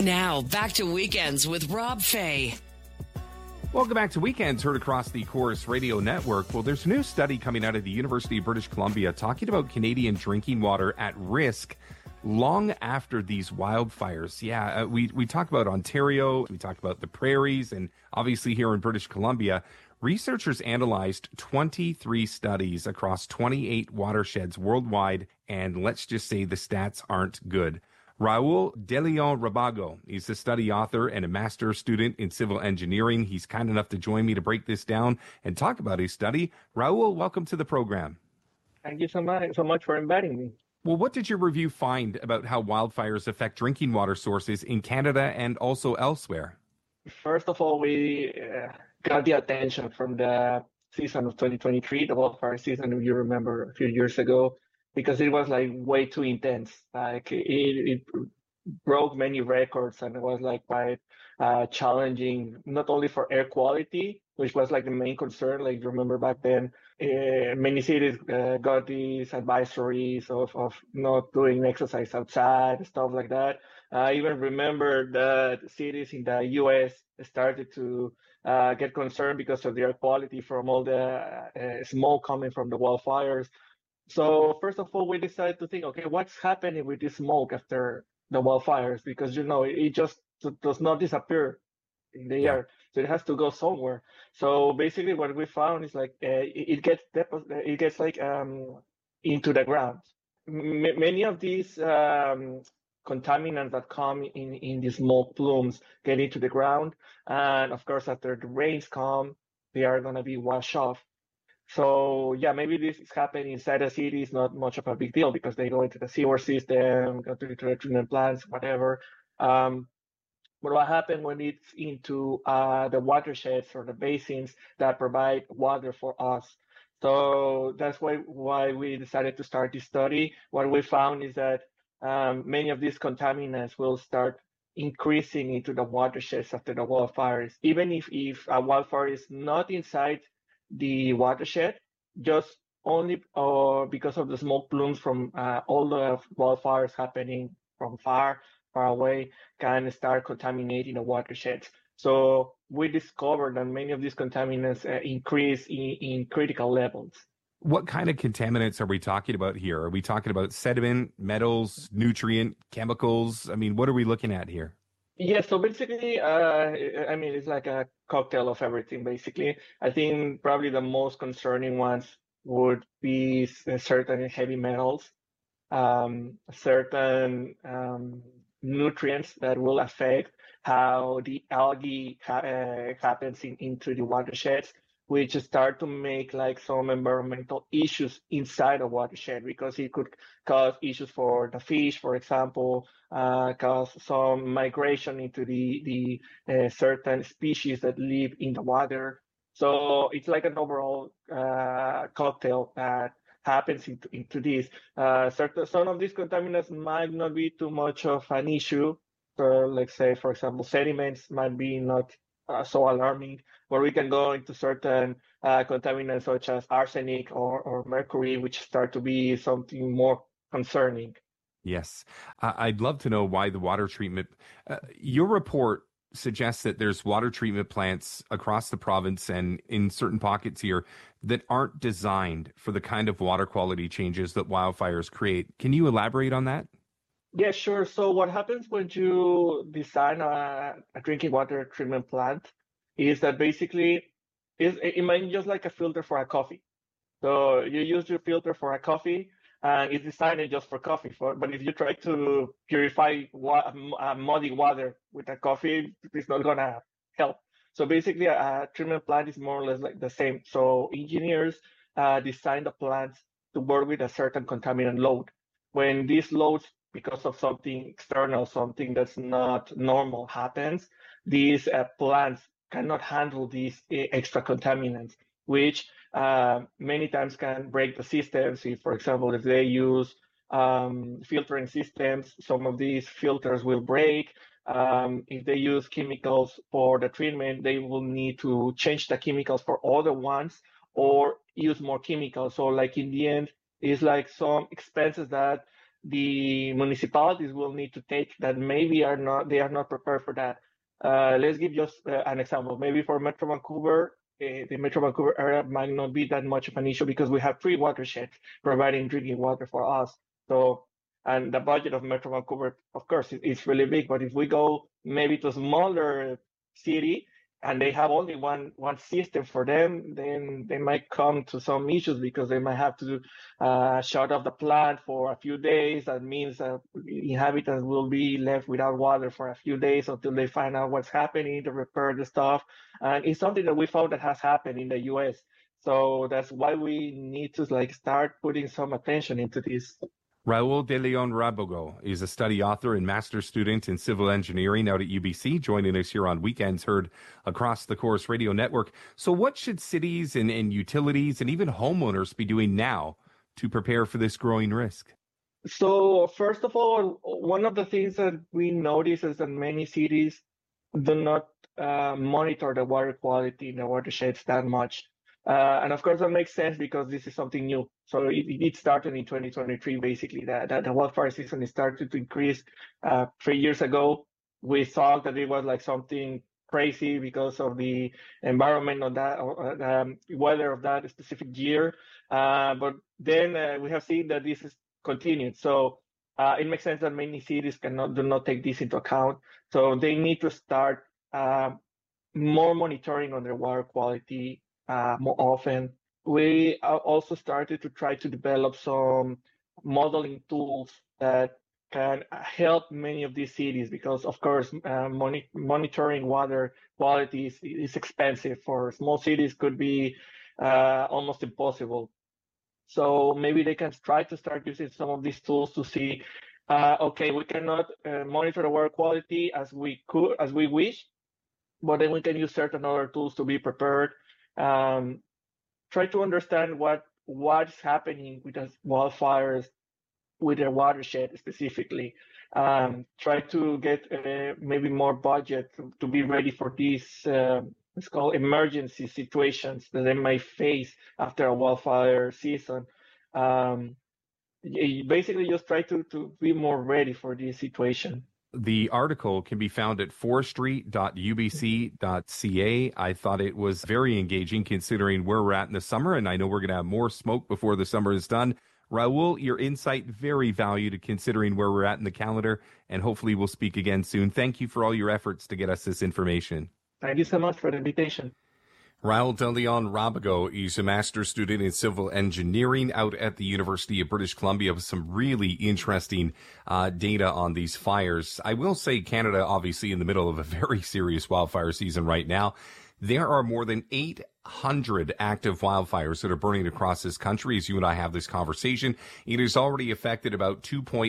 Now, back to Weekends with Rob Fay. Welcome back to Weekends, heard across the Chorus Radio Network. Well, there's a new study coming out of the University of British Columbia talking about Canadian drinking water at risk long after these wildfires. We talk about Ontario, we talk about the prairies, and obviously here in British Columbia, researchers analyzed 23 studies across 28 watersheds worldwide, and let's just say the stats aren't good. Raul de Leon Rabago, he's a study author and a master's student in civil engineering. He's kind enough to join me to break this down and talk about his study. Raul, welcome to the program. Thank you so much for inviting me. Well, what did your review find about how wildfires affect drinking water sources in Canada and also elsewhere? First of all, we got the attention from the season of 2023, the wildfire season, if you remember a few years ago, because it was like way too intense. Like it broke many records, and it was like quite challenging, not only for air quality, which was like the main concern. Like you remember back then, many cities got these advisories of not doing exercise outside, stuff like that. I even remember that cities in the U.S. started to get concerned because of the air quality from all the smoke coming from the wildfires. So first of all, we decided to think, okay, what's happening with this smoke after the wildfires? Because, it just does not disappear in the air. So it has to go somewhere. So basically what we found is like it gets like into the ground. Many of these contaminants that come in these smoke plumes get into the ground. And of course, after the rains come, they are going to be washed off. So yeah, maybe this is happening inside a city. It's not much of a big deal because they go into the sewer system, go to the treatment plants, whatever. But what happens when it's into the watersheds or the basins that provide water for us? So that's why we decided to start this study. What we found is that many of these contaminants will start increasing into the watersheds after the wildfires. Even if a wildfire is not inside the watershed, just only because of the smoke plumes from all the wildfires happening from far away can start contaminating the watersheds. So we discovered that many of these contaminants increase in critical levels. What kind of contaminants are we talking about here? Are we talking about sediment, metals, nutrient, chemicals? I mean, what are we looking at here? Yeah, so basically, it's like a cocktail of everything, basically. I think probably the most concerning ones would be certain heavy metals, certain nutrients that will affect how the algae happens into the watersheds, which start to make like some environmental issues inside a watershed, because it could cause issues for the fish, for example, cause some migration into the certain species that live in the water. So it's like an overall cocktail that happens into this. Some of these contaminants might not be too much of an issue. So let's say, for example, sediments might be not so alarming, where we can go into certain contaminants such as arsenic or mercury, which start to be something more concerning. Yes. I'd love to know why the water treatment. Your report suggests that there's water treatment plants across the province and in certain pockets here that aren't designed for the kind of water quality changes that wildfires create. Can you elaborate on that? Yeah, sure. So what happens when you design a drinking water treatment plant is that basically it might be just like a filter for a coffee. So you use your filter for a coffee, and it's designed just for coffee. But if you try to purify muddy water with a coffee, it's not gonna help. So basically, a treatment plant is more or less like the same. So engineers design the plants to work with a certain contaminant load. When these loads, because of something external, something that's not normal happens, these plants cannot handle these extra contaminants, which many times can break the systems. If, for example, if they use filtering systems, some of these filters will break. If they use chemicals for the treatment, they will need to change the chemicals for other ones or use more chemicals. So like in the end, it's like some expenses that the municipalities will need to take that maybe they are not prepared for that. Let's give just an example. Maybe for Metro Vancouver, the Metro Vancouver area might not be that much of an issue because we have 3 watersheds providing drinking water for us. So, and the budget of Metro Vancouver, of course, is really big. But if we go maybe to a smaller city and they have only one system for them, then they might come to some issues because they might have to shut off the plant for a few days. That means inhabitants will be left without water for a few days until they find out what's happening to repair the stuff. And it's something that we found that has happened in the US. So that's why we need to start putting some attention into this. Raul de Leon Rabogo is a study author and master's student in civil engineering out at UBC, joining us here on Weekends Heard across the Corus Radio Network. So what should cities and utilities and even homeowners be doing now to prepare for this growing risk? So first of all, one of the things that we notice is that many cities do not monitor the water quality in the watersheds that much. And of course, that makes sense because this is something new. So it started in 2023, basically, that the wildfire season started to increase 3 years ago. We thought that it was something crazy because of the environment of that, or weather of that specific year. But then we have seen that this is continued. So it makes sense that many cities do not take this into account. So they need to start more monitoring on their water quality more often. We also started to try to develop some modeling tools that can help many of these cities because, of course, monitoring water quality is expensive. For small cities, could be almost impossible. So maybe they can try to start using some of these tools to see, okay, we cannot monitor the water quality as we wish, but then we can use certain other tools to be prepared. Try to understand what's happening with the wildfires with their watershed specifically. Try to get maybe more budget to be ready for these it's called emergency situations that they may face after a wildfire season. Basically, just try to be more ready for this situation. The article can be found at forestry.ubc.ca. I thought it was very engaging considering where we're at in the summer, and I know we're going to have more smoke before the summer is done. Raul, your insight very valued considering where we're at in the calendar, and hopefully we'll speak again soon. Thank you for all your efforts to get us this information. Thank you so much for the invitation. Raul de Leon Rabogo is a master's student in civil engineering out at the University of British Columbia with some really interesting data on these fires. I will say Canada, obviously, in the middle of a very serious wildfire season right now. There are more than 800 active wildfires that are burning across this country as you and I have this conversation. It has already affected about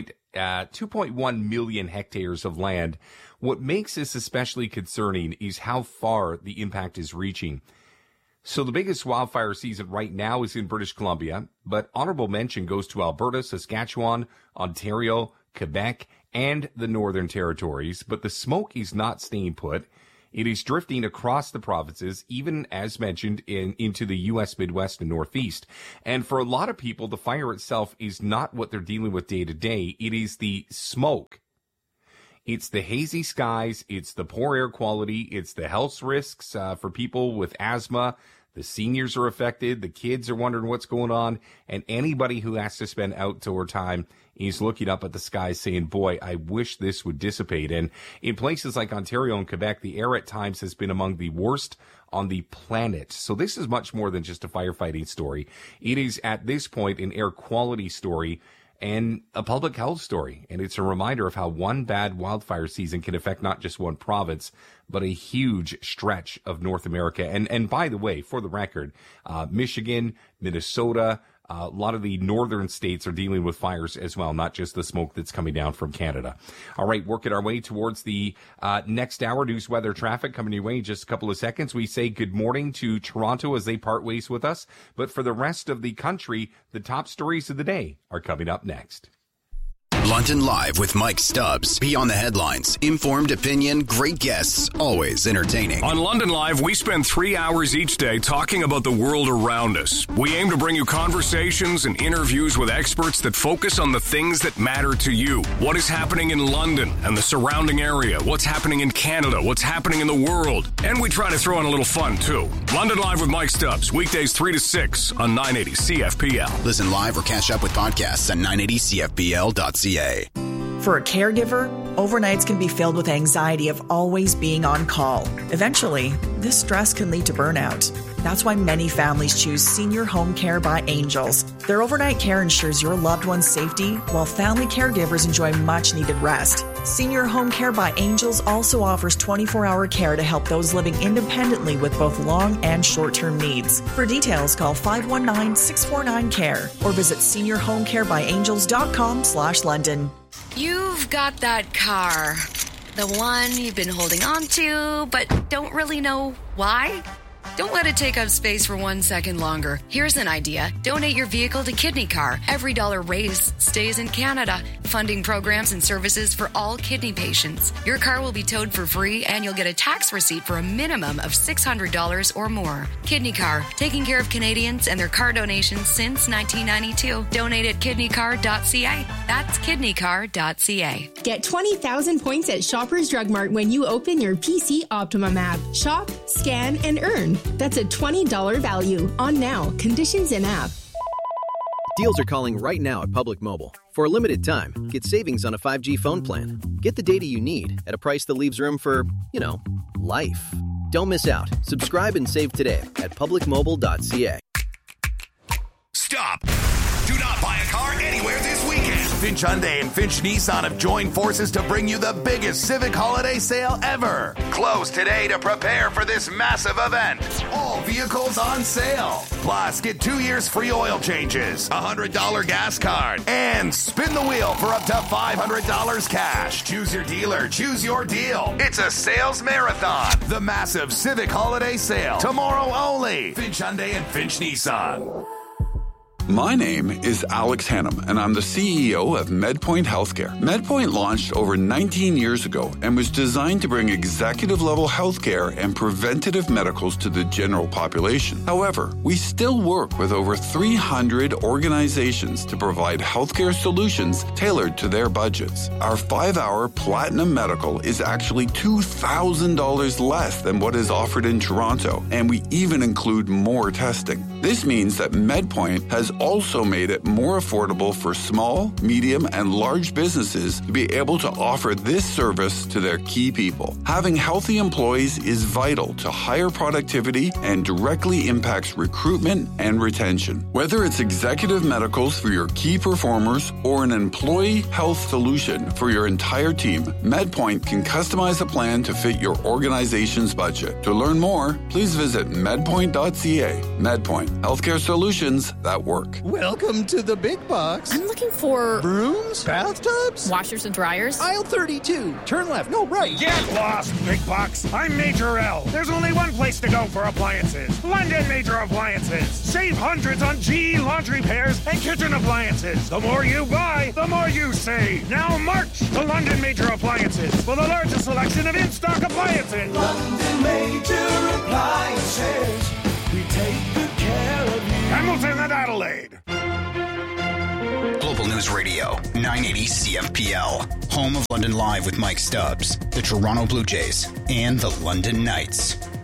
2.1 million hectares of land. What makes this especially concerning is how far the impact is reaching. So the biggest wildfire season right now is in British Columbia, but honorable mention goes to Alberta, Saskatchewan, Ontario, Quebec, and the Northern Territories. But the smoke is not staying put. It is drifting across the provinces, even as mentioned into the U.S. Midwest and Northeast. And for a lot of people, the fire itself is not what they're dealing with day to day. It is the smoke. It's the hazy skies. It's the poor air quality. It's the health risks for people with asthma. The seniors are affected. The kids are wondering what's going on. And anybody who has to spend outdoor time is looking up at the sky saying, boy, I wish this would dissipate. And in places like Ontario and Quebec, the air at times has been among the worst on the planet. So this is much more than just a firefighting story. It is at this point an air quality story and a public health story. And it's a reminder of how one bad wildfire season can affect not just one province, but a huge stretch of North America. And by the way, for the record, Michigan, Minnesota, a lot of the northern states are dealing with fires as well, not just the smoke that's coming down from Canada. All right, working our way towards the next hour. News, weather, traffic coming your way in just a couple of seconds. We say good morning to Toronto as they part ways with us. But for the rest of the country, the top stories of the day are coming up next. London Live with Mike Stubbs. Beyond the headlines, informed opinion, great guests, always entertaining. On London Live, we spend 3 hours each day talking about the world around us. We aim to bring you conversations and interviews with experts that focus on the things that matter to you. What is happening in London and the surrounding area? What's happening in Canada? What's happening in the world? And we try to throw in a little fun, too. London Live with Mike Stubbs, weekdays 3 to 6 on 980 CFPL. Listen live or catch up with podcasts at 980CFPL.ca. For a caregiver, overnights can be filled with anxiety of always being on call. Eventually, this stress can lead to burnout. That's why many families choose Senior Home Care by Angels. Their overnight care ensures your loved one's safety, while family caregivers enjoy much-needed rest. Senior Home Care by Angels also offers 24-hour care to help those living independently with both long and short-term needs. For details, call 519-649-CARE or visit seniorhomecarebyangels.com/London. You've got that car, the one you've been holding on to, but don't really know why? Don't let it take up space for 1 second longer. Here's an idea. Donate your vehicle to Kidney Car. Every dollar raised stays in Canada, funding programs and services for all kidney patients. Your car will be towed for free, and you'll get a tax receipt for a minimum of $600 or more. Kidney Car, taking care of Canadians and their car donations since 1992. Donate at kidneycar.ca. That's kidneycar.ca. Get 20,000 points at Shoppers Drug Mart when you open your PC Optimum app. Shop, scan, and earn. That's a $20 value on now. Conditions in app. Deals are calling right now at Public Mobile. For a limited time, get savings on a 5G phone plan. Get the data you need at a price that leaves room for, life. Don't miss out. Subscribe and save today at publicmobile.ca. Stop. Do not buy a car anywhere this weekend. Finch Hyundai and Finch Nissan have joined forces to bring you the biggest Civic holiday sale ever. Close today to prepare for this massive event. All vehicles on sale. Plus, get 2 years free oil changes, a $100 gas card, and spin the wheel for up to $500 cash. Choose your dealer. Choose your deal. It's a sales marathon. The massive Civic holiday sale. Tomorrow only. Finch Hyundai and Finch Nissan. My name is Alex Hannum, and I'm the CEO of MedPoint Healthcare. MedPoint launched over 19 years ago and was designed to bring executive-level healthcare and preventative medicals to the general population. However, we still work with over 300 organizations to provide healthcare solutions tailored to their budgets. Our 5-hour Platinum Medical is actually $2,000 less than what is offered in Toronto, and we even include more testing. This means that MedPoint has also made it more affordable for small, medium, and large businesses to be able to offer this service to their key people. Having healthy employees is vital to higher productivity and directly impacts recruitment and retention. Whether it's executive medicals for your key performers or an employee health solution for your entire team, MedPoint can customize a plan to fit your organization's budget. To learn more, please visit medpoint.ca. MedPoint, healthcare solutions that work. Welcome to the big box. I'm looking for brooms, bathtubs, washers and dryers. Aisle 32. Turn left. No, right. Get lost, big box. I'm Major L. There's only one place to go for appliances. London Major Appliances. Save hundreds on GE laundry pairs and kitchen appliances. The more you buy, the more you save. Now march to London Major Appliances for the largest selection of in-stock appliances. London Major Appliances. We take good care of you. Hamilton and Adelaide. Global News Radio, 980 CFPL. Home of London Live with Mike Stubbs, the Toronto Blue Jays, and the London Knights.